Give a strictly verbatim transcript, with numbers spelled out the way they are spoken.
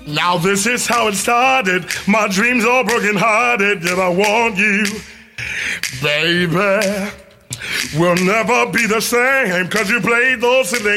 Now this is how it started. My dreams all broken hearted. Yet I want you, baby. We'll never be the same. Cause you played those silly